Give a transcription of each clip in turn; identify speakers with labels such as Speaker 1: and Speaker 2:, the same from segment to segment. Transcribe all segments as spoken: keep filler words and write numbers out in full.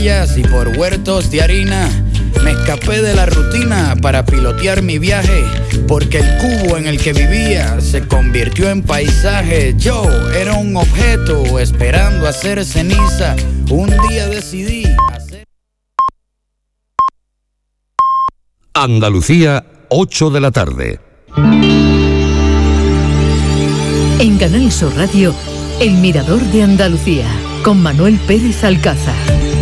Speaker 1: y por huertos de harina. Me escapé de la rutina para pilotear mi viaje, porque el cubo en el que vivía se convirtió en paisaje. Yo era un objeto esperando hacer ceniza. Un día decidí hacer...
Speaker 2: Andalucía, ocho de la tarde.
Speaker 3: En Canal Sur Radio, El Mirador de Andalucía, con Manuel Pérez Alcázar.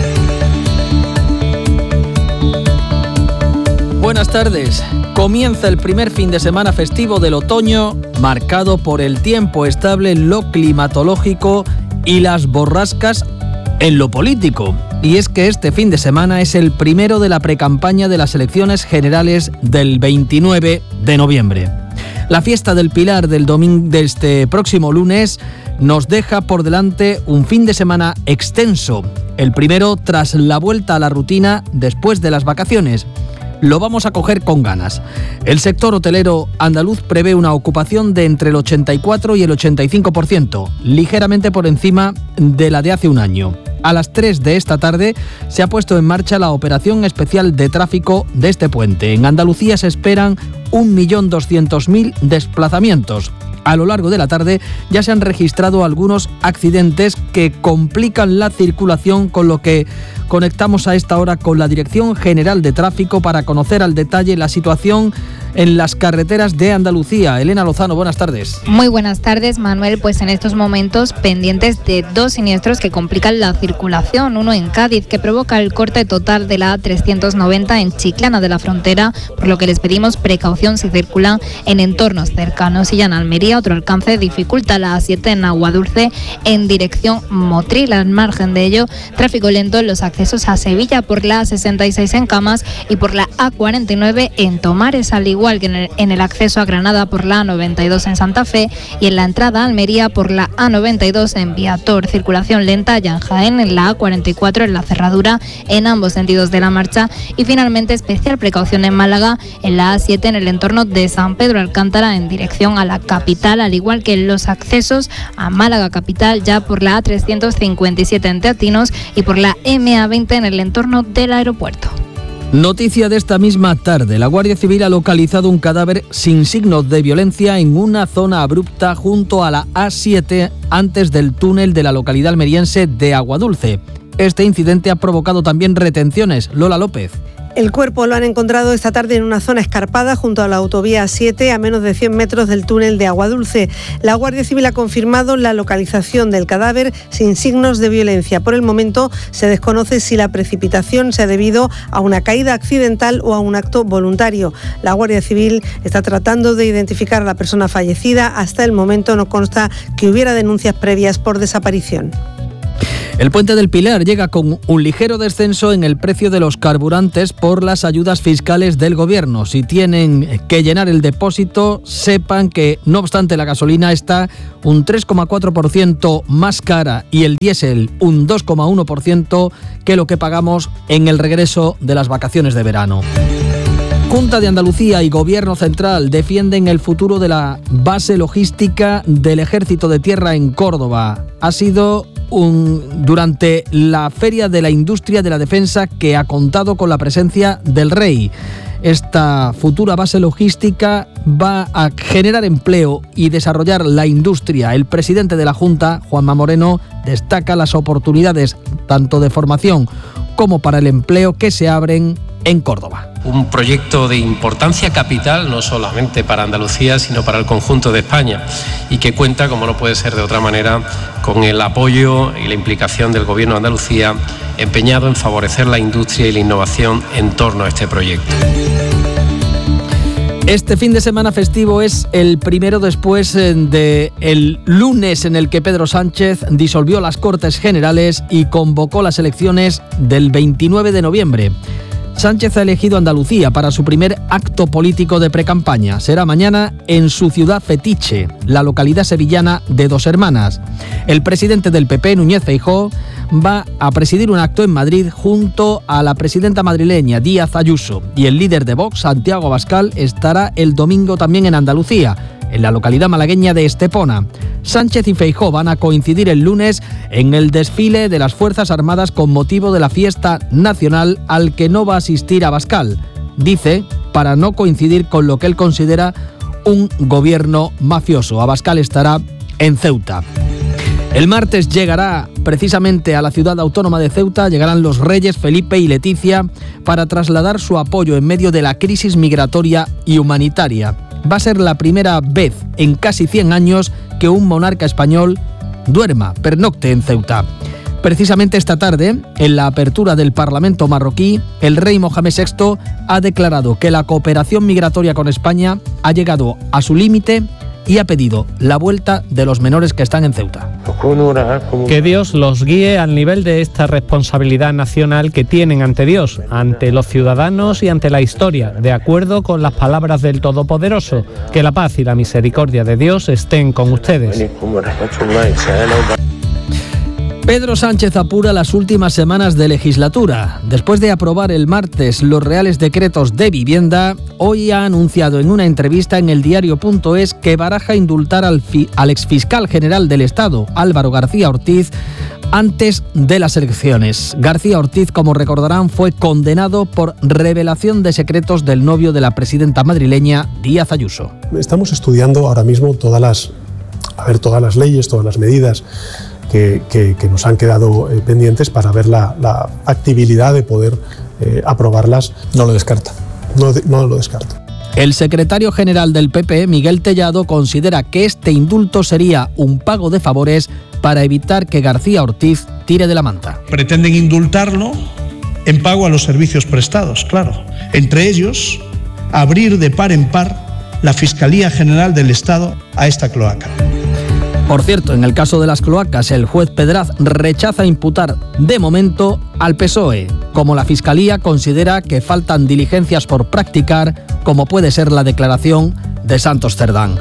Speaker 4: Buenas tardes. Comienza el primer fin de semana festivo del otoño, marcado por el tiempo estable en lo climatológico y las borrascas en lo político. Y es que este fin de semana es el primero de la precampaña de las elecciones generales del veintinueve de noviembre. La fiesta del Pilar del domingo de este próximo lunes nos deja por delante un fin de semana extenso, el primero tras la vuelta a la rutina después de las vacaciones. Lo vamos a coger con ganas. El sector hotelero andaluz prevé una ocupación de entre el ochenta y cuatro y el ochenta y cinco por ciento, ligeramente por encima de la de hace un año. A las tres de esta tarde se ha puesto en marcha la operación especial de tráfico de este puente. En Andalucía se esperan un millón doscientos mil desplazamientos. A lo largo de la tarde ya se han registrado algunos accidentes que complican la circulación, con lo que conectamos a esta hora con la Dirección General de Tráfico para conocer al detalle la situación en las carreteras de Andalucía. Elena Lozano, buenas tardes.
Speaker 5: Muy buenas tardes, Manuel. Pues en estos momentos pendientes de dos siniestros que complican la circulación. Uno en Cádiz, que provoca el corte total de la A trescientos noventa en Chiclana de la Frontera, por lo que les pedimos precaución si circulan en entornos cercanos. Y ya en Almería, otro alcance dificulta la A siete en Aguadulce en dirección Motril. Al margen de ello, tráfico lento en los accesos a Sevilla por la A sesenta y seis en Camas y por la A cuarenta y nueve en Tomares, al igual igual que en el, en el acceso a Granada por la A noventa y dos en Santa Fe y en la entrada a Almería por la A noventa y dos en Viator. Circulación lenta ya en Jaén, en la A cuarenta y cuatro en la cerradura en ambos sentidos de la marcha, y finalmente especial precaución en Málaga en la A siete en el entorno de San Pedro Alcántara en dirección a la capital, al igual que en los accesos a Málaga capital ya por la A trescientos cincuenta y siete en Teatinos y por la M A veinte en el entorno del aeropuerto.
Speaker 4: Noticia de esta misma tarde. La Guardia Civil ha localizado un cadáver sin signos de violencia en una zona abrupta junto a la A siete antes del túnel de la localidad almeriense de Aguadulce. Este incidente ha provocado también retenciones. Lola López.
Speaker 6: El cuerpo lo han encontrado esta tarde en una zona escarpada junto a la autovía siete, a menos de cien metros del túnel de Aguadulce. La Guardia Civil ha confirmado la localización del cadáver sin signos de violencia. Por el momento se desconoce si la precipitación se ha debido a una caída accidental o a un acto voluntario. La Guardia Civil está tratando de identificar a la persona fallecida. Hasta el momento no consta que hubiera denuncias previas por desaparición.
Speaker 4: El Puente del Pilar llega con un ligero descenso en el precio de los carburantes por las ayudas fiscales del Gobierno. Si tienen que llenar el depósito, sepan que, no obstante, la gasolina está un tres coma cuatro por ciento más cara y el diésel un dos coma uno por ciento que lo que pagamos en el regreso de las vacaciones de verano. Junta de Andalucía y Gobierno Central defienden el futuro de la base logística del Ejército de Tierra en Córdoba. Ha sido un, durante la Feria de la Industria de la Defensa, que ha contado con la presencia del Rey. Esta futura base logística va a generar empleo y desarrollar la industria. El presidente de la Junta, Juanma Moreno, destaca las oportunidades tanto de formación como para el empleo que se abren en Córdoba.
Speaker 7: Un proyecto de importancia capital, no solamente para Andalucía, sino para el conjunto de España, y que cuenta, como no puede ser de otra manera, con el apoyo y la implicación del Gobierno de Andalucía, empeñado en favorecer la industria y la innovación en torno a este proyecto.
Speaker 4: Este fin de semana festivo es el primero después del lunes en el que Pedro Sánchez disolvió las Cortes Generales y convocó las elecciones del veintinueve de noviembre. Sánchez ha elegido Andalucía para su primer acto político de precampaña. Será mañana en su ciudad fetiche, la localidad sevillana de Dos Hermanas. El presidente del P P, Núñez Feijóo, va a presidir un acto en Madrid junto a la presidenta madrileña, Díaz Ayuso. Y el líder de Vox, Santiago Abascal, estará el domingo también en Andalucía. en la localidad malagueña de Estepona. Sánchez y Feijóo van a coincidir el lunes en el desfile de las Fuerzas Armadas con motivo de la fiesta nacional al que no va a asistir Abascal. Dice, para no coincidir con lo que él considera un gobierno mafioso. Abascal estará en Ceuta. El martes llegará precisamente a la ciudad autónoma de Ceuta, llegarán los reyes Felipe y Leticia para trasladar su apoyo en medio de la crisis migratoria y humanitaria. Va a ser la primera vez en casi cien años que un monarca español duerma, pernocte en Ceuta. Precisamente esta tarde, en la apertura del Parlamento marroquí, el rey Mohamed sexto ha declarado que la cooperación migratoria con España ha llegado a su límite y ha pedido la vuelta de los menores que están en Ceuta.
Speaker 8: Que Dios los guíe al nivel de esta responsabilidad nacional que tienen ante Dios, ante los ciudadanos y ante la historia, de acuerdo con las palabras del Todopoderoso. Que la paz y la misericordia de Dios estén con ustedes.
Speaker 4: Pedro Sánchez apura las últimas semanas de legislatura. Después de aprobar el martes los reales decretos de vivienda, hoy ha anunciado en una entrevista en el diario punto es que baraja indultar al, fi- al exfiscal general del Estado, Álvaro García Ortiz, antes de las elecciones. García Ortiz, como recordarán, fue condenado por revelación de secretos del novio de la presidenta madrileña, Díaz Ayuso.
Speaker 9: Estamos estudiando ahora mismo todas las, a ver, todas las leyes, todas las medidas Que, que, que nos han quedado eh, pendientes para ver la, la factibilidad de poder eh, aprobarlas.
Speaker 10: No lo descarta.
Speaker 9: No, no lo descarto.
Speaker 4: El secretario general del P P, Miguel Tellado, considera que este indulto sería un pago de favores para evitar que García Ortiz tire de la manta.
Speaker 11: Pretenden indultarlo en pago a los servicios prestados, claro. Entre ellos, abrir de par en par la Fiscalía General del Estado a esta cloaca.
Speaker 4: Por cierto, en el caso de las cloacas, el juez Pedraz rechaza imputar de momento al P S O E, como la Fiscalía considera que faltan diligencias por practicar, como puede ser la declaración de Santos Cerdán.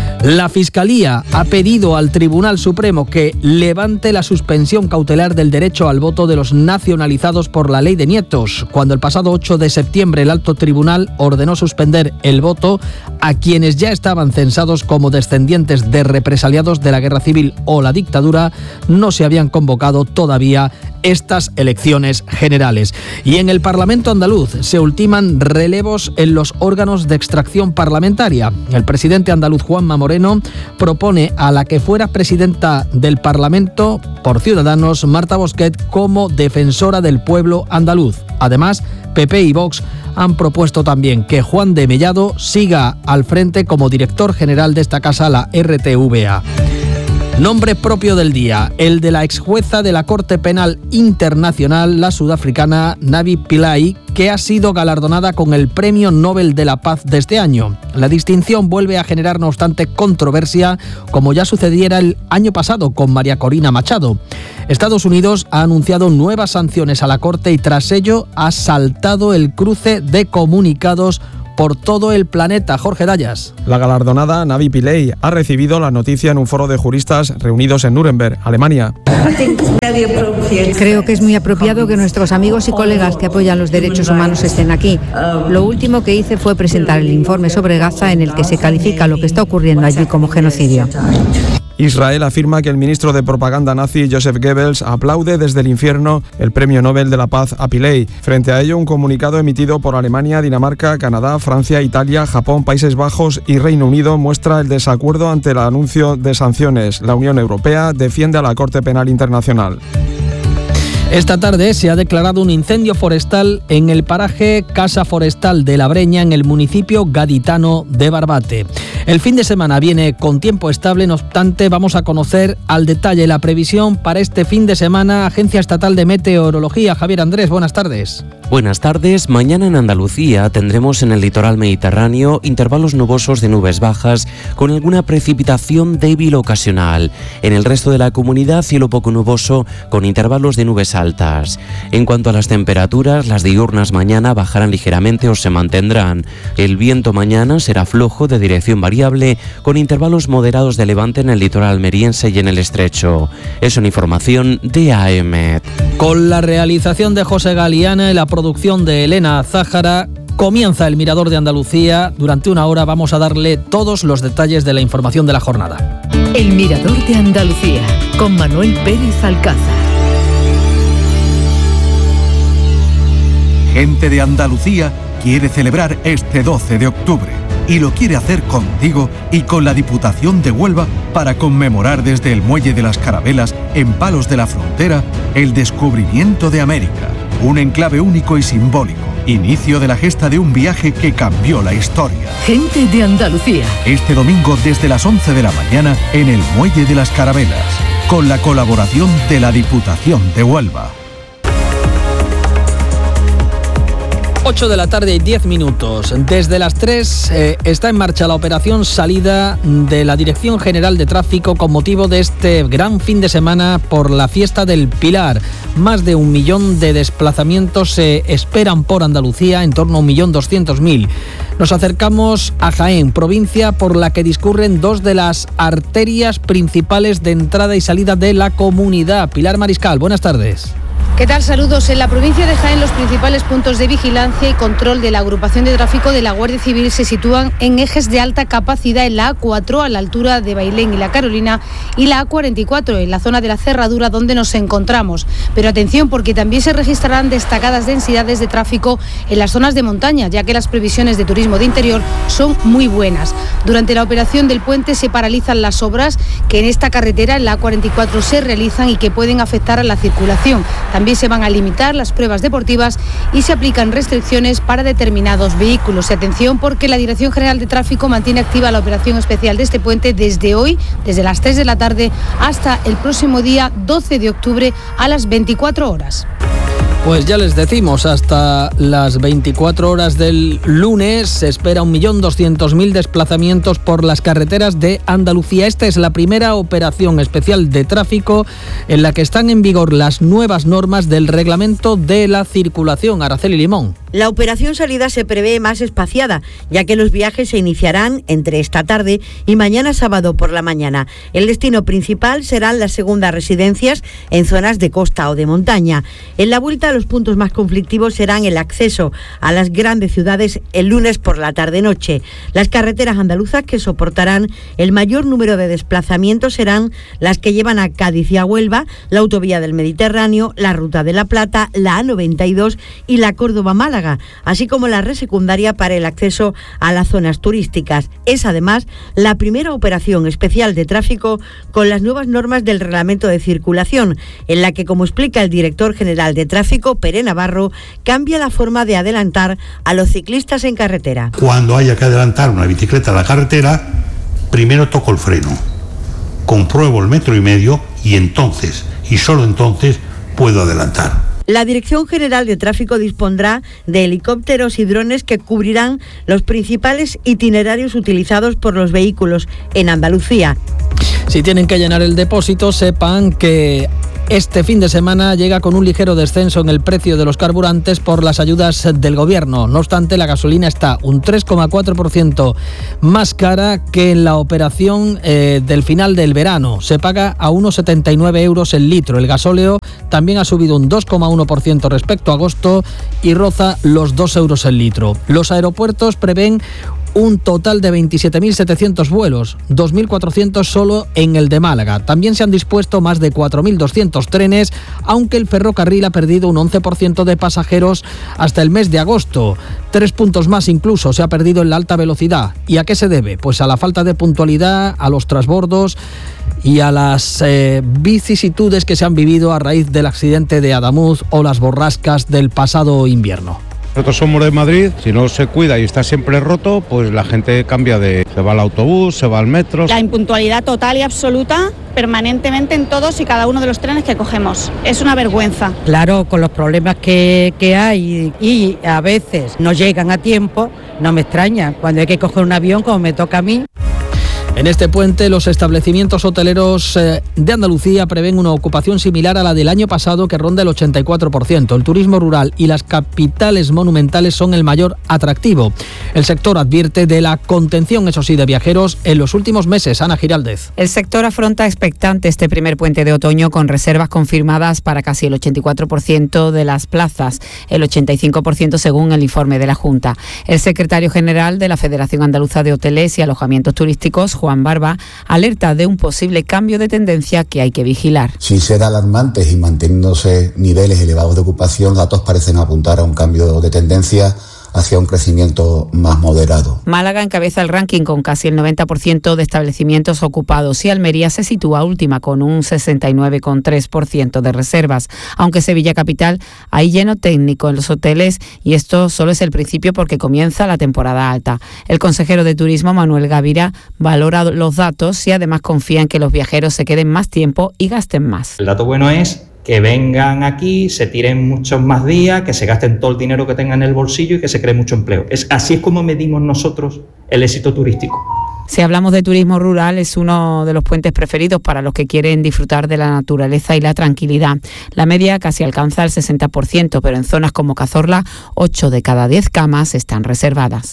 Speaker 4: La Fiscalía ha pedido al Tribunal Supremo que levante la suspensión cautelar del derecho al voto de los nacionalizados por la Ley de Nietos, cuando el pasado ocho de septiembre el Alto Tribunal ordenó suspender el voto a quienes ya estaban censados como descendientes de represaliados de la Guerra Civil o la dictadura. No se habían convocado todavía estas elecciones generales. Y en el Parlamento andaluz se ultiman relevos en los órganos de extracción parlamentaria. El presidente andaluz Juanma Moreno propone a la que fuera presidenta del Parlamento por Ciudadanos, Marta Bosquet, como defensora del pueblo andaluz. Además, P P y Vox han propuesto también que Juan de Mellado siga al frente como director general de esta casa, la R T V A. Nombre propio del día, el de la exjueza de la Corte Penal Internacional, la sudafricana Navi Pillay, que ha sido galardonada con el Premio Nobel de la Paz de este año. La distinción vuelve a generar, no obstante, controversia, como ya sucediera el año pasado con María Corina Machado. Estados Unidos ha anunciado nuevas sanciones a la Corte y tras ello ha saltado el cruce de comunicados por todo el planeta. Jorge Dayas.
Speaker 12: La galardonada Navi Pillay ha recibido la noticia en un foro de juristas reunidos en Nuremberg, Alemania.
Speaker 13: Creo que es muy apropiado que nuestros amigos y colegas que apoyan los derechos humanos estén aquí. Lo último que hice fue presentar el informe sobre Gaza en el que se califica lo que está ocurriendo allí como genocidio.
Speaker 12: Israel afirma que el ministro de propaganda nazi Joseph Goebbels aplaude desde el infierno el Premio Nobel de la Paz a Pillay. Frente a ello, un comunicado emitido por Alemania, Dinamarca, Canadá, Francia, Italia, Japón, Países Bajos y Reino Unido muestra el desacuerdo ante el anuncio de sanciones. La Unión Europea defiende a la Corte Penal Internacional.
Speaker 4: Esta tarde se ha declarado un incendio forestal en el paraje Casa Forestal de La Breña, en el municipio gaditano de Barbate. El fin de semana viene con tiempo estable, no obstante, vamos a conocer al detalle la previsión para este fin de semana. Agencia Estatal de Meteorología, Javier Andrés, buenas tardes.
Speaker 14: Buenas tardes. Mañana en Andalucía tendremos en el litoral mediterráneo intervalos nubosos de nubes bajas con alguna precipitación débil ocasional. En el resto de la comunidad, cielo poco nuboso con intervalos de nubes altas. En cuanto a las temperaturas, las diurnas mañana bajarán ligeramente o se mantendrán. El viento mañana será flojo de dirección variable con intervalos moderados de levante en el litoral almeriense y en el estrecho. Es una información de A E M E T.
Speaker 4: Con la realización de José Galiana y la producción de Elena Zájara, Comienza el Mirador de Andalucía. Durante una hora vamos a darle todos los detalles de la información de la jornada.
Speaker 3: El Mirador de Andalucía, con Manuel Pérez Alcázar.
Speaker 10: Gente de Andalucía quiere celebrar este doce de octubre y lo quiere hacer contigo y con la Diputación de Huelva para conmemorar desde el Muelle de las Carabelas, en Palos de la Frontera, el descubrimiento de América. Un enclave único y simbólico. Inicio de la gesta de un viaje que cambió la historia.
Speaker 3: Gente de Andalucía.
Speaker 10: Este domingo desde las once de la mañana en el Muelle de las Carabelas, con la colaboración de la Diputación de Huelva.
Speaker 4: ocho de la tarde y diez minutos. Desde las tres eh, está en marcha la operación salida de la Dirección General de Tráfico con motivo de este gran fin de semana por la fiesta del Pilar. Más de un millón de desplazamientos se esperan por Andalucía, en torno a un millón doscientos mil. Nos acercamos a Jaén, provincia por la que discurren dos de las arterias principales de entrada y salida de la comunidad. Pilar Mariscal, buenas tardes.
Speaker 15: ¿Qué tal? Saludos. En la provincia de Jaén, los principales puntos de vigilancia y control de la agrupación de tráfico de la Guardia Civil se sitúan en ejes de alta capacidad en la A cuatro, a la altura de Bailén y La Carolina, y la A cuarenta y cuatro, en la zona de la Cerradura, donde nos encontramos. Pero atención, porque también se registrarán destacadas densidades de tráfico en las zonas de montaña, ya que las previsiones de turismo de interior son muy buenas. Durante la operación del puente se paralizan las obras que en esta carretera, en la A cuarenta y cuatro, se realizan y que pueden afectar a la circulación. También se van a limitar las pruebas deportivas y se aplican restricciones para determinados vehículos. Y atención, porque la Dirección General de Tráfico mantiene activa la operación especial de este puente desde hoy, desde las tres de la tarde hasta el próximo día doce de octubre a las veinticuatro horas.
Speaker 4: Pues ya les decimos, hasta las veinticuatro horas del lunes se espera un millón doscientos mil desplazamientos por las carreteras de Andalucía. Esta es la primera operación especial de tráfico en la que están en vigor las nuevas normas del reglamento de la circulación. Araceli Limón.
Speaker 16: La operación salida se prevé más espaciada, ya que los viajes se iniciarán entre esta tarde y mañana sábado por la mañana. El destino principal serán las segundas residencias en zonas de costa o de montaña. En la vuelta, los puntos más conflictivos serán el acceso a las grandes ciudades el lunes por la tarde-noche. Las carreteras andaluzas que soportarán el mayor número de desplazamientos serán las que llevan a Cádiz y a Huelva, la autovía del Mediterráneo, la Ruta de la Plata, la A noventa y dos y la Córdoba-Málaga, así como la red secundaria para el acceso a las zonas turísticas. Es además la primera operación especial de tráfico con las nuevas normas del reglamento de circulación, en la que, como explica el director general de tráfico, Pere Navarro, cambia la forma de adelantar a los ciclistas en carretera.
Speaker 17: Cuando haya que adelantar una bicicleta a la carretera, primero toco el freno, compruebo el metro y medio y entonces, y solo entonces, puedo adelantar.
Speaker 16: La Dirección General de Tráfico dispondrá de helicópteros y drones que cubrirán los principales itinerarios utilizados por los vehículos en Andalucía.
Speaker 4: Si tienen que llenar el depósito, sepan que este fin de semana llega con un ligero descenso en el precio de los carburantes por las ayudas del gobierno. No obstante, la gasolina está un tres coma cuatro por ciento más cara que en la operación eh, del final del verano. Se paga a uno coma setenta y nueve euros el litro. El gasóleo también ha subido un dos coma uno por ciento respecto a agosto y roza los dos euros el litro. Los aeropuertos prevén un total de veintisiete mil setecientos vuelos, dos mil cuatrocientos solo en el de Málaga. También se han dispuesto más de cuatro mil doscientos trenes, aunque el ferrocarril ha perdido un once por ciento de pasajeros hasta el mes de agosto. Tres puntos más incluso se ha perdido en la alta velocidad. ¿Y a qué se debe? Pues a la falta de puntualidad, a los transbordos y a las eh, vicisitudes que se han vivido a raíz del accidente de Adamuz o las borrascas del pasado invierno.
Speaker 18: Nosotros somos de Madrid, si no se cuida y está siempre roto, pues la gente cambia de... se va al autobús, se va al metro.
Speaker 19: La impuntualidad total y absoluta permanentemente en todos y cada uno de los trenes que cogemos. Es una vergüenza.
Speaker 20: Claro, con los problemas que, que hay y a veces no llegan a tiempo, no me extraña. Cuando hay que coger un avión, como me toca a mí.
Speaker 4: En este puente, los establecimientos hoteleros de Andalucía prevén una ocupación similar a la del año pasado, que ronda el ochenta y cuatro por ciento. El turismo rural y las capitales monumentales son el mayor atractivo. El sector advierte de la contención, eso sí, de viajeros en los últimos meses. Ana Giraldez.
Speaker 21: El sector afronta expectante este primer puente de otoño, con reservas confirmadas para casi el ochenta y cuatro por ciento de las plazas, el ochenta y cinco por ciento según el informe de la Junta. El secretario general de la Federación Andaluza de Hoteles y Alojamientos Turísticos, Juan Barba, alerta de un posible cambio de tendencia que hay que vigilar.
Speaker 22: Sin ser alarmantes y manteniéndose niveles elevados de ocupación, datos parecen apuntar a un cambio de tendencia hacia un crecimiento más moderado.
Speaker 21: Málaga encabeza el ranking con casi el noventa por ciento de establecimientos ocupados y Almería se sitúa última con un sesenta y nueve coma tres por ciento de reservas. Aunque Sevilla Capital hay lleno técnico en los hoteles y esto solo es el principio porque comienza la temporada alta. El consejero de Turismo, Manuel Gavira, valora los datos y además confía en que los viajeros se queden más tiempo y gasten más.
Speaker 23: El dato bueno es que vengan aquí, se tiren muchos más días, que se gasten todo el dinero que tengan en el bolsillo y que se cree mucho empleo. Es, así es como medimos nosotros el éxito turístico.
Speaker 21: Si hablamos de turismo rural, es uno de los puentes preferidos para los que quieren disfrutar de la naturaleza y la tranquilidad. La media casi alcanza el sesenta por ciento, pero en zonas como Cazorla, ocho de cada diez camas están reservadas.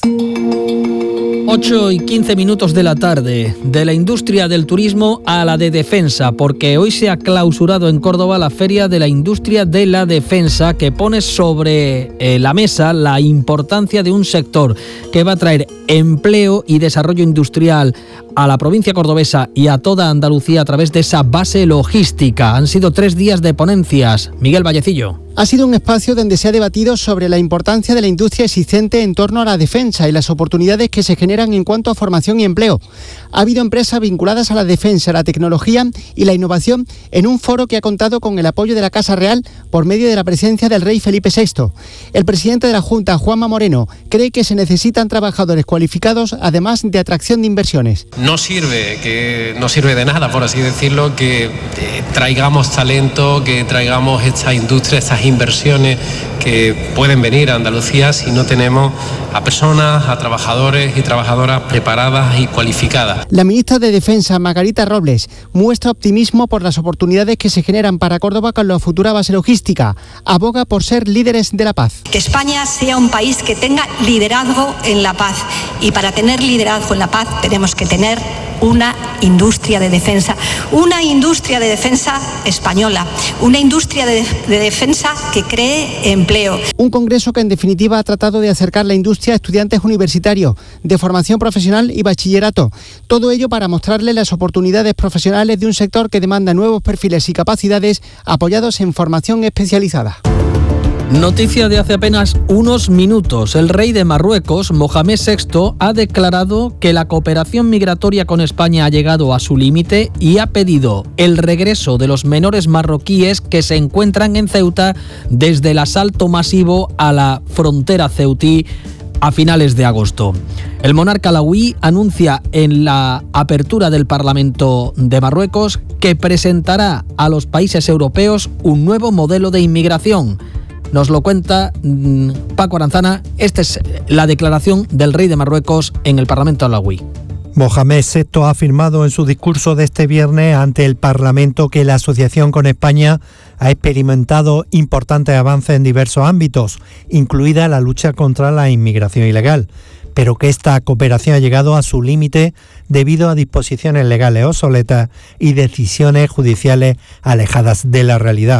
Speaker 4: ocho y quince minutos de la tarde, de la industria del turismo a la de defensa, porque hoy se ha clausurado en Córdoba la Feria de la Industria de la Defensa, que pone sobre eh, la mesa la importancia de un sector que va a traer empleo y desarrollo industrial a la provincia cordobesa y a toda Andalucía a través de esa base logística. Han sido tres días de ponencias. Miguel Vallecillo.
Speaker 24: Ha sido un espacio donde se ha debatido sobre la importancia de la industria existente en torno a la defensa y las oportunidades que se generan en cuanto a formación y empleo. Ha habido empresas vinculadas a la defensa, la tecnología y la innovación en un foro que ha contado con el apoyo de la Casa Real por medio de la presencia del rey Felipe sexto. El presidente de la Junta, Juanma Moreno, cree que se necesitan trabajadores cualificados, además de atracción de inversiones.
Speaker 7: No sirve, que no sirve de nada, por así decirlo, que eh, traigamos talento, que traigamos esta industria, estas inversiones que pueden venir a Andalucía si no tenemos a personas, a trabajadores y trabajadoras preparadas y cualificadas.
Speaker 24: La ministra de Defensa, Margarita Robles, muestra optimismo por las oportunidades que se generan para Córdoba con la futura base logística. Aboga por ser líderes de la paz.
Speaker 25: Que España sea un país que tenga liderazgo en la paz, y para tener liderazgo en la paz tenemos que tener una industria de defensa, una industria de defensa española, una industria de, de defensa que cree empleo.
Speaker 24: Un congreso que en definitiva ha tratado de acercar la industria a estudiantes universitarios, de formación profesional y bachillerato. Todo ello para mostrarles las oportunidades profesionales de un sector que demanda nuevos perfiles y capacidades apoyados en formación especializada.
Speaker 4: Noticia de hace apenas unos minutos. El rey de Marruecos, Mohamed sexto, ha declarado que la cooperación migratoria con España ha llegado a su límite y ha pedido el regreso de los menores marroquíes que se encuentran en Ceuta desde el asalto masivo a la frontera ceutí a finales de agosto. El monarca alauí anuncia en la apertura del Parlamento de Marruecos que presentará a los países europeos un nuevo modelo de inmigración. Nos lo cuenta mmm, Paco Aranzana. Esta es la declaración del rey de Marruecos en el Parlamento alauí.
Speaker 26: Mohamed sexto ha afirmado en su discurso de este viernes ante el Parlamento que la asociación con España ha experimentado importantes avances en diversos ámbitos, incluida la lucha contra la inmigración ilegal, pero que esta cooperación ha llegado a su límite debido a disposiciones legales obsoletas y decisiones judiciales alejadas de la realidad.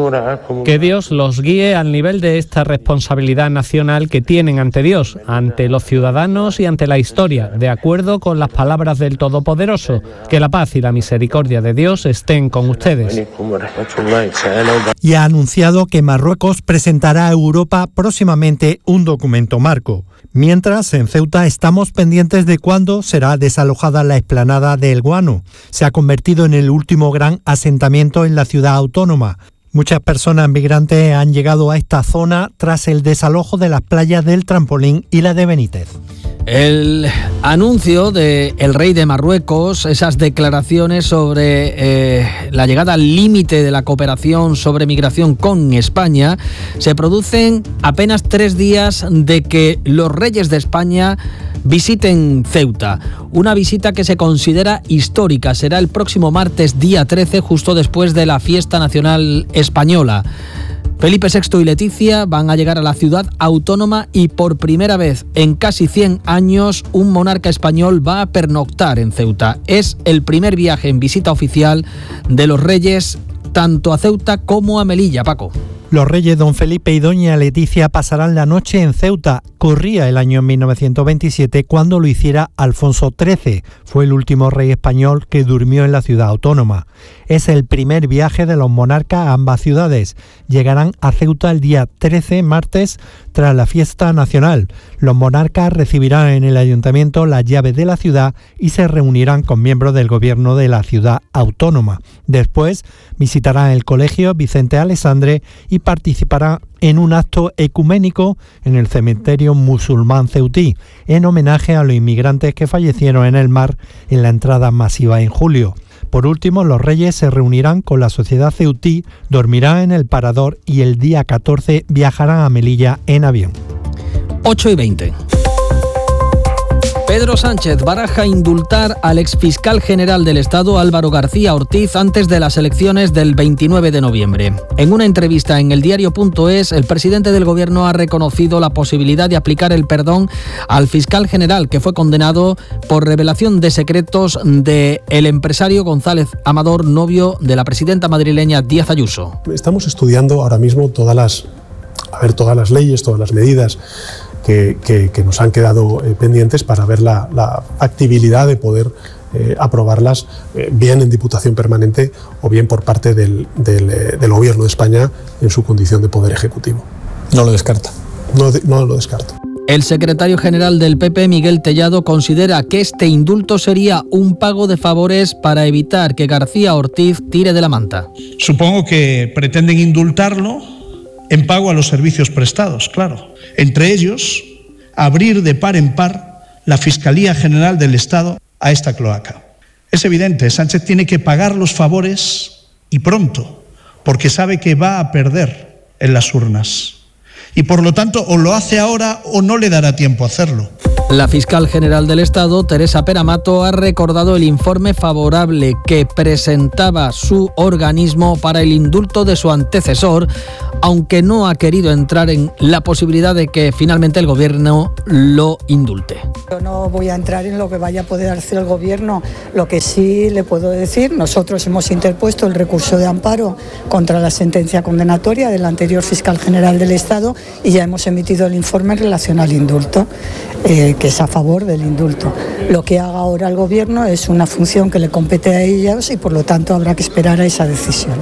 Speaker 8: Que Dios los guíe al nivel de esta responsabilidad nacional que tienen ante Dios, ante los ciudadanos y ante la historia, de acuerdo con las palabras del Todopoderoso. Que la paz y la misericordia de Dios estén con ustedes.
Speaker 26: Y ha anunciado que Marruecos presentará a Europa próximamente un documento marco. Mientras, en Ceuta estamos pendientes de cuándo será desalojada la explanada de El Guano. Se ha convertido en el último gran asentamiento en la ciudad autónoma. Muchas personas migrantes han llegado a esta zona tras el desalojo de las playas del Trampolín y la de Benítez.
Speaker 4: El anuncio del rey de Marruecos, esas declaraciones sobre eh, la llegada al límite de la cooperación sobre migración con España, se producen apenas tres días de que los reyes de España visiten Ceuta. Una visita que se considera histórica. Será el próximo martes, día trece, justo después de la fiesta nacional española. Felipe sexto y Leticia van a llegar a la ciudad autónoma y por primera vez en casi cien años un monarca español va a pernoctar en Ceuta. Es el primer viaje en visita oficial de los reyes tanto a Ceuta como a Melilla, Paco.
Speaker 26: Los reyes don Felipe y doña Leticia pasarán la noche en Ceuta. Corría el año mil novecientos veintisiete cuando lo hiciera Alfonso trece. Fue el último rey español que durmió en la ciudad autónoma. Es el primer viaje de los monarcas a ambas ciudades. Llegarán a Ceuta el día trece, martes, tras la fiesta nacional. Los monarcas recibirán en el ayuntamiento las llaves de la ciudad y se reunirán con miembros del gobierno de la ciudad autónoma. Después visitarán el colegio Vicente Alessandre y participará en un acto ecuménico en el cementerio musulmán ceutí, en homenaje a los inmigrantes que fallecieron en el mar en la entrada masiva en julio. Por último, los reyes se reunirán con la sociedad ceutí, dormirán en el Parador y el día catorce viajarán a Melilla en avión.
Speaker 4: ocho y veinte. Pedro Sánchez baraja indultar al exfiscal general del Estado Álvaro García Ortiz antes de las elecciones del veintinueve de noviembre. En una entrevista en el diario punto es, el presidente del Gobierno ha reconocido la posibilidad de aplicar el perdón al fiscal general que fue condenado por revelación de secretos del empresario González Amador, novio de la presidenta madrileña Díaz Ayuso.
Speaker 1: Estamos estudiando ahora mismo todas las, a ver, todas las leyes, todas las medidas Que, que, que nos han quedado eh, pendientes para ver la, la factibilidad de poder eh, aprobarlas eh, bien en Diputación Permanente o bien por parte del, del, eh, del Gobierno de España en su condición de Poder Ejecutivo. No lo descarta. No, no lo descarto.
Speaker 4: El secretario general del P P, Miguel Tellado, considera que este indulto sería un pago de favores para evitar que García Ortiz tire de la manta.
Speaker 2: Supongo que pretenden indultarlo en pago a los servicios prestados, claro. Entre ellos, abrir de par en par la Fiscalía General del Estado a esta cloaca. Es evidente, Sánchez tiene que pagar los favores y pronto, porque sabe que va a perder en las urnas. Y por lo tanto, o lo hace ahora o no le dará tiempo a hacerlo.
Speaker 4: La fiscal general del Estado, Teresa Peramato, ha recordado el informe favorable que presentaba su organismo para el indulto de su antecesor, aunque no ha querido entrar en la posibilidad de que finalmente el Gobierno lo indulte.
Speaker 5: Yo no voy a entrar en lo que vaya a poder hacer el Gobierno. Lo que sí le puedo decir, nosotros hemos interpuesto el recurso de amparo contra la sentencia condenatoria del anterior fiscal general del Estado y ya hemos emitido el informe en relación al indulto, eh, que es a favor del indulto. Lo que haga ahora el Gobierno es una función que le compete a ellos y por lo tanto habrá que esperar a esa decisión.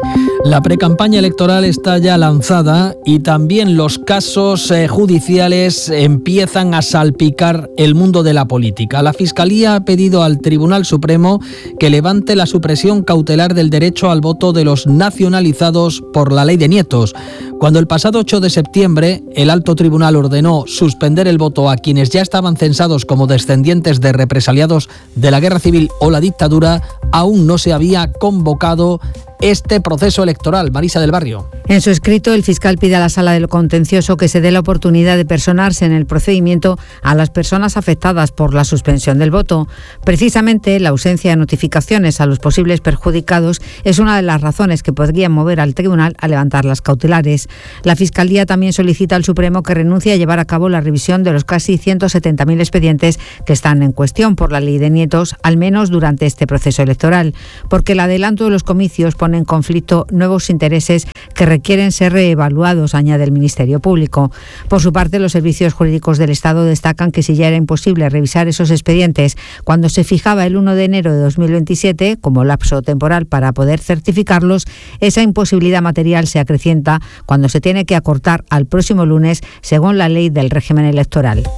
Speaker 4: La precampaña electoral está ya lanzada y también los casos eh, judiciales empiezan a salpicar el mundo de la política. La Fiscalía ha pedido al Tribunal Supremo que levante la supresión cautelar del derecho al voto de los nacionalizados por la ley de nietos. Cuando el pasado ocho de septiembre el Alto Tribunal ordenó suspender el voto a quienes ya estaban censados como descendientes de represaliados de la Guerra Civil o la dictadura, aún no se había convocado este proceso electoral. Marisa del Barrio.
Speaker 13: En su escrito, el fiscal pide a la Sala del Contencioso que se dé la oportunidad de personarse en el procedimiento a las personas afectadas por la suspensión del voto. Precisamente, la ausencia de notificaciones a los posibles perjudicados es una de las razones que podrían mover al tribunal a levantar las cautelares. La Fiscalía también solicita al Supremo que renuncie a llevar a cabo la revisión de los casi ciento setenta mil expedientes que están en cuestión por la ley de nietos, al menos durante este proceso electoral, porque el adelanto de los comicios pone en conflicto nuevos intereses que requieren ser reevaluados, añade el Ministerio Público. Por su parte, los servicios jurídicos del Estado destacan que si ya era imposible revisar esos expedientes cuando se fijaba el uno de enero de dos mil veintisiete como lapso temporal para poder certificarlos, esa imposibilidad material se acrecienta cuando se tiene que acortar al próximo lunes según la ley del régimen electoral.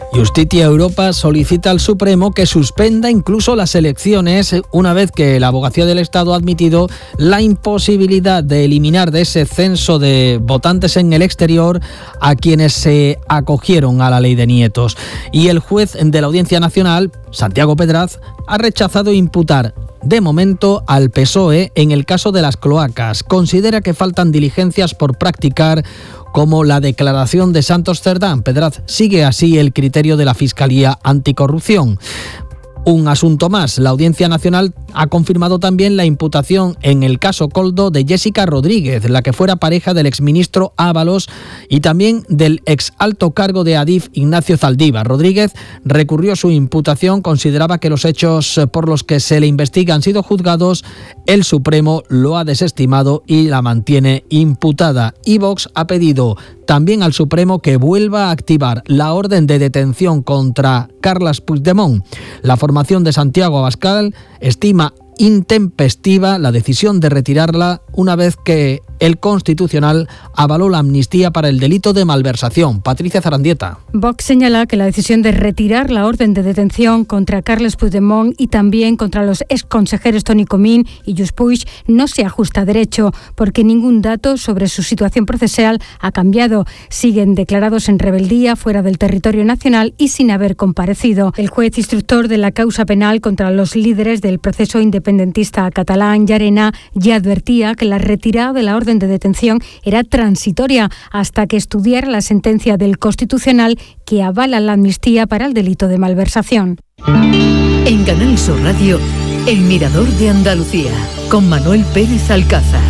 Speaker 4: Justitia Europa solicita al Supremo que suspenda incluso las elecciones una vez que la Abogacía del Estado ha admitido la imposibilidad de eliminar de ese censo de votantes en el exterior a quienes se acogieron a la ley de nietos. Y el juez de la Audiencia Nacional, Santiago Pedraz, ha rechazado imputar de momento al P S O E en el caso de las cloacas. Considera que faltan diligencias por practicar, como la declaración de Santos Cerdán. Pedraz sigue así el criterio de la Fiscalía Anticorrupción. Un asunto más, la Audiencia Nacional ha confirmado también la imputación en el caso Coldo de Jessica Rodríguez, la que fuera pareja del exministro Ábalos y también del ex alto cargo de Adif, Ignacio Zaldívar. Rodríguez recurrió su imputación, consideraba que los hechos por los que se le investiga han sido juzgados, el Supremo lo ha desestimado y la mantiene imputada. Y Vox ha pedido también al Supremo que vuelva a activar la orden de detención contra Carles Puigdemont. La formación de Santiago Abascal estima intempestiva la decisión de retirarla una vez que el Constitucional avaló la amnistía para el delito de malversación. Patricia Zarandieta.
Speaker 3: Vox señala que la decisión de retirar la orden de detención contra Carles Puigdemont y también contra los exconsejeros Toni Comín y Lluís Puig no se ajusta a derecho, porque ningún dato sobre su situación procesal ha cambiado. Siguen declarados en rebeldía fuera del territorio nacional y sin haber comparecido. El juez instructor de la causa penal contra los líderes del proceso independentista catalán, Llarena, ya advertía que la retirada de la orden de detención era transitoria hasta que estudiara la sentencia del Constitucional que avala la amnistía para el delito de malversación.
Speaker 6: En Canal Sur Radio, El Mirador de Andalucía, con Manuel Pérez Alcázar.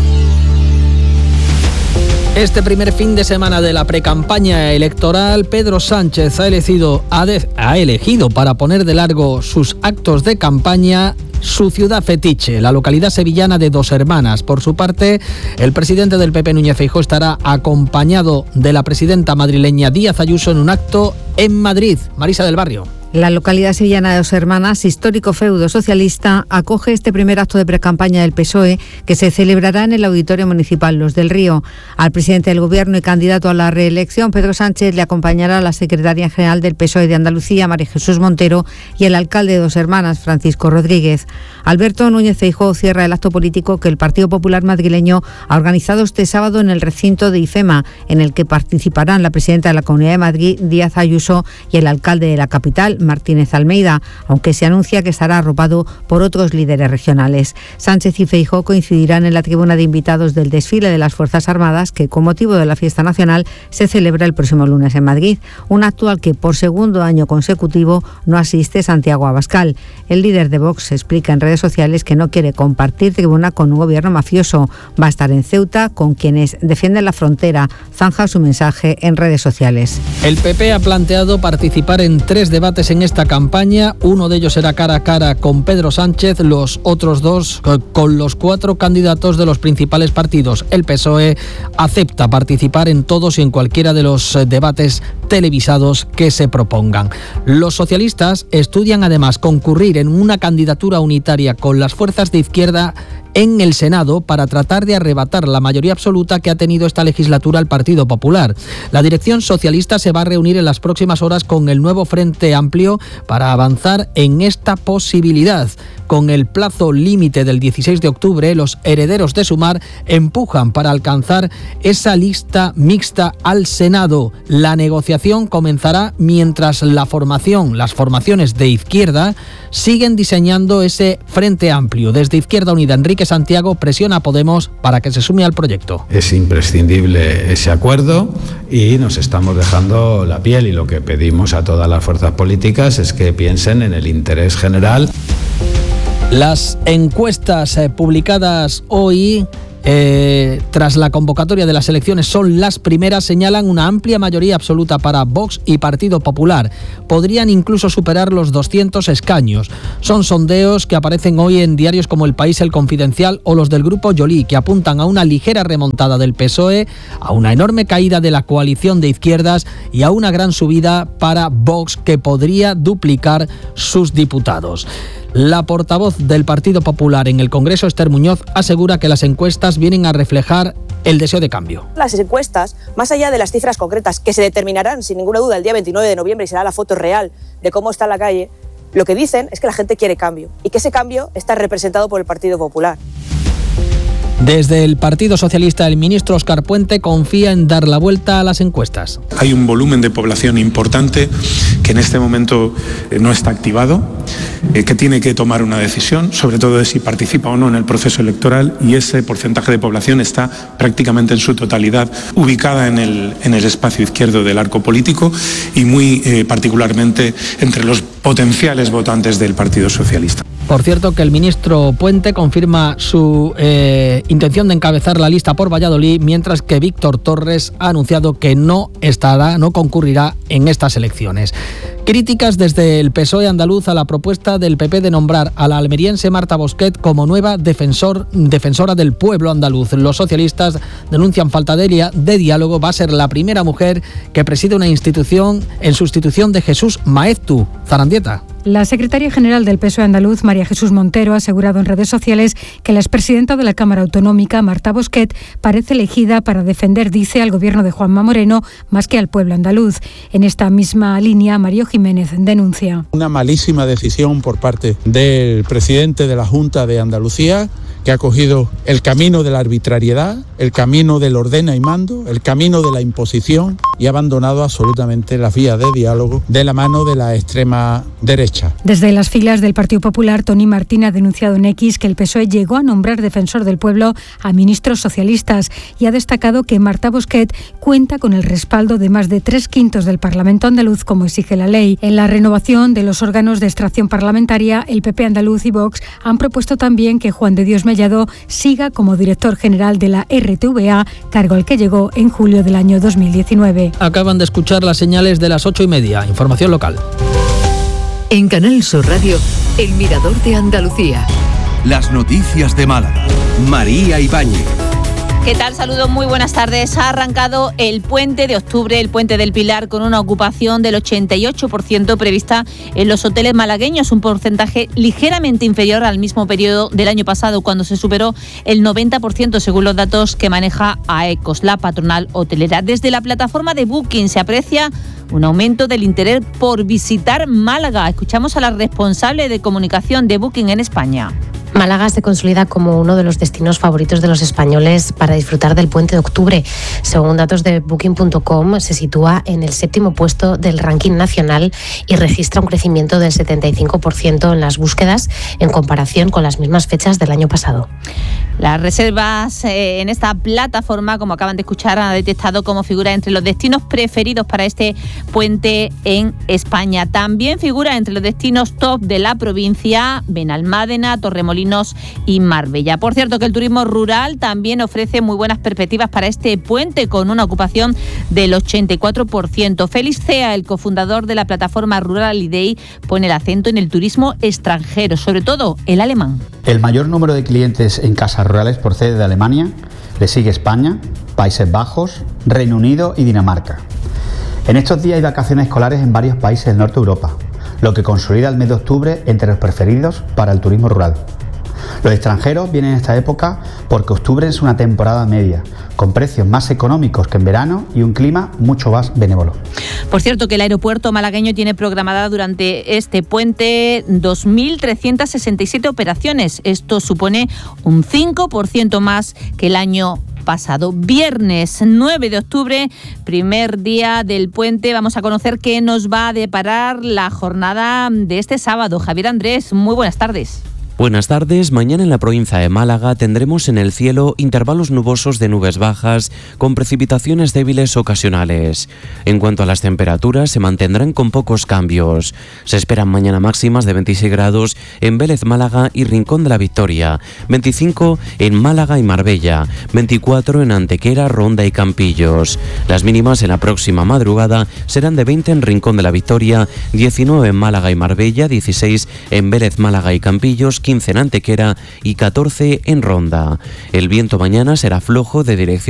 Speaker 4: Este primer fin de semana de la precampaña electoral, Pedro Sánchez ha elegido, ha, de, ha elegido para poner de largo sus actos de campaña su ciudad fetiche, la localidad sevillana de Dos Hermanas. Por su parte, el presidente del P P, Núñez Feijóo, estará acompañado de la presidenta madrileña Díaz Ayuso en un acto en Madrid. Marisa del Barrio.
Speaker 13: La localidad sevillana de Dos Hermanas, histórico feudo socialista, acoge este primer acto de precampaña del P S O E que se celebrará en el Auditorio Municipal Los del Río. Al presidente del Gobierno y candidato a la reelección, Pedro Sánchez, le acompañará la secretaria general del P S O E de Andalucía, María Jesús Montero, y el alcalde de Dos Hermanas, Francisco Rodríguez. Alberto Núñez Feijóo cierra el acto político que el Partido Popular madrileño ha organizado este sábado en el recinto de IFEMA, en el que participarán la presidenta de la Comunidad de Madrid, Díaz Ayuso, y el alcalde de la capital, Martínez Almeida, aunque se anuncia que estará arropado por otros líderes regionales. Sánchez y Feijóo coincidirán en la tribuna de invitados del desfile de las Fuerzas Armadas, que con motivo de la fiesta nacional se celebra el próximo lunes en Madrid, un acto al que por segundo año consecutivo no asiste Santiago Abascal. El líder de Vox explica en redes sociales que no quiere compartir tribuna con un gobierno mafioso. Va a estar en Ceuta con quienes defienden la frontera. Zanja su mensaje en redes sociales.
Speaker 4: El P P ha planteado participar en tres debates en esta campaña. Uno de ellos será cara a cara con Pedro Sánchez, los otros dos con los cuatro candidatos de los principales partidos. El P S O E acepta participar en todos y en cualquiera de los debates televisados que se propongan. Los socialistas estudian además concurrir en una candidatura unitaria con las fuerzas de izquierda en el Senado para tratar de arrebatar la mayoría absoluta que ha tenido esta legislatura el Partido Popular. La dirección socialista se va a reunir en las próximas horas con el nuevo Frente Amplio para avanzar en esta posibilidad. Con el plazo límite del dieciséis de octubre, los herederos de Sumar empujan para alcanzar esa lista mixta al Senado. La negociación comenzará mientras la formación, las formaciones de izquierda siguen diseñando ese Frente Amplio. Desde Izquierda Unida, Enrique Santiago presiona a Podemos para que se sume al proyecto.
Speaker 9: Es imprescindible ese acuerdo y nos estamos dejando la piel, y lo que pedimos a todas las fuerzas políticas es que piensen en el interés general.
Speaker 4: Las encuestas eh, publicadas hoy Eh, tras la convocatoria de las elecciones son las primeras, señalan una amplia mayoría absoluta para Vox y Partido Popular. Podrían incluso superar los doscientos escaños. Son sondeos que aparecen hoy en diarios como El País, El Confidencial o los del Grupo Joly, que apuntan a una ligera remontada del P S O E, a una enorme caída de la coalición de izquierdas y a una gran subida para Vox, que podría duplicar sus diputados. La portavoz del Partido Popular en el Congreso, Esther Muñoz, asegura que las encuestas vienen a reflejar el deseo de cambio.
Speaker 10: Las encuestas, más allá de las cifras concretas que se determinarán sin ninguna duda el día veintinueve de noviembre y será la foto real de cómo está la calle, lo que dicen es que la gente quiere cambio y que ese cambio está representado por el Partido Popular.
Speaker 4: Desde el Partido Socialista, el ministro Óscar Puente confía en dar la vuelta a las encuestas.
Speaker 11: Hay un volumen de población importante que en este momento no está activado, eh, que tiene que tomar una decisión, sobre todo de si participa o no en el proceso electoral, y ese porcentaje de población está prácticamente en su totalidad ubicada en el, en el espacio izquierdo del arco político y muy eh, particularmente entre los potenciales votantes del Partido Socialista.
Speaker 4: Por cierto, que el ministro Puente confirma su eh, intención de encabezar la lista por Valladolid, mientras que Víctor Torres ha anunciado que no estará, no concurrirá en estas elecciones. Críticas desde el P S O E andaluz a la propuesta del P P de nombrar a la almeriense Marta Bosquet como nueva defensor, defensora del pueblo andaluz. Los socialistas denuncian falta de, de diálogo. Va a ser la primera mujer que preside una institución en sustitución de Jesús Maeztu. Zarandieta.
Speaker 3: La secretaria general del P S O E andaluz, María Jesús Montero, ha asegurado en redes sociales que la expresidenta de la Cámara Autonómica, Marta Bosquet, parece elegida para defender, dice, al gobierno de Juanma Moreno más que al pueblo andaluz. En esta misma línea, Mario Jiménez denuncia.
Speaker 12: Una malísima decisión por parte del presidente de la Junta de Andalucía, que ha cogido el camino de la arbitrariedad, el camino del ordena y mando, el camino de la imposición y ha abandonado absolutamente las vías de diálogo de la mano de la extrema derecha.
Speaker 3: Desde las filas del Partido Popular, Toni Martín ha denunciado en X que el P S O E llegó a nombrar defensor del pueblo a ministros socialistas y ha destacado que Marta Bosquet cuenta con el respaldo de más de tres quintos del Parlamento andaluz, como exige la ley. En la renovación de los órganos de extracción parlamentaria, el P P andaluz y Vox han propuesto también que Juan de Dios Mellado siga como director general de la R T V A, cargo al que llegó en julio del año dos mil diecinueve.
Speaker 4: Acaban de escuchar las señales de las ocho y media. Información local.
Speaker 6: En Canal Sur Radio, El Mirador de Andalucía.
Speaker 14: Las noticias de Málaga. María Ibáñez.
Speaker 15: ¿Qué tal? Saludos, muy buenas tardes. Ha arrancado el puente de octubre, el puente del Pilar, con una ocupación del ochenta y ocho por ciento prevista en los hoteles malagueños, un porcentaje ligeramente inferior al mismo periodo del año pasado, cuando se superó el noventa por ciento según los datos que maneja AECOS, la patronal hotelera. Desde la plataforma de Booking se aprecia un aumento del interés por visitar Málaga. Escuchamos a la responsable de comunicación de Booking en España.
Speaker 17: Málaga se consolida como uno de los destinos favoritos de los españoles para disfrutar del puente de octubre. Según datos de Booking punto com, se sitúa en el séptimo puesto del ranking nacional y registra un crecimiento del setenta y cinco por ciento en las búsquedas en comparación con las mismas fechas del año pasado.
Speaker 15: Las reservas eh, en esta plataforma, como acaban de escuchar, han detectado como figura entre los destinos preferidos para este puente en España. También figura entre los destinos top de la provincia Benalmádena, Torremolinos y Marbella. Por cierto, que el turismo rural también ofrece muy buenas perspectivas para este puente, con una ocupación del ochenta y cuatro por ciento. Félix Cea, el cofundador de la plataforma Rural Holiday, pone el acento en el turismo extranjero, sobre todo el alemán.
Speaker 27: El mayor número de clientes en casas rurales procede de Alemania, le sigue España, Países Bajos, Reino Unido y Dinamarca. En estos días hay vacaciones escolares en varios países del norte de Europa, lo que consolida el mes de octubre entre los preferidos para el turismo rural. Los extranjeros vienen en esta época porque octubre es una temporada media, con precios más económicos que en verano y un clima mucho más benévolo.
Speaker 15: Por cierto, que el aeropuerto malagueño tiene programada durante este puente dos mil trescientas sesenta y siete operaciones. Esto supone un cinco por ciento más que el año pasado. Viernes nueve de octubre, primer día del puente. Vamos a conocer qué nos va a deparar la jornada de este sábado. Javier Andrés, muy buenas tardes.
Speaker 28: Buenas tardes. Mañana en la provincia de Málaga tendremos en el cielo intervalos nubosos de nubes bajas con precipitaciones débiles ocasionales. En cuanto a las temperaturas, se mantendrán con pocos cambios. Se esperan mañana máximas de veintiséis grados en Vélez, Málaga y Rincón de la Victoria, veinticinco en Málaga y Marbella, veinticuatro en Antequera, Ronda y Campillos. Las mínimas en la próxima madrugada serán de veinte en Rincón de la Victoria, diecinueve en Málaga y Marbella, dieciséis en Vélez, Málaga y Campillos, quince en Antequera y catorce en Ronda. El viento mañana será flojo de dirección